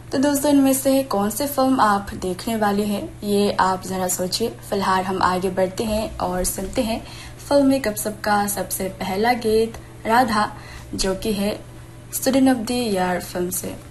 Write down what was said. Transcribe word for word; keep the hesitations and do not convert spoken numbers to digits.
तो दोस्तों इनमें से कौन सी फिल्म आप देखने वाले हैं ये आप जरा सोचिए। फिलहाल हम आगे बढ़ते हैं और सुनते हैं फिल्म गपशप का सबसे पहला गीत राधा, जो कि है student of the year film से।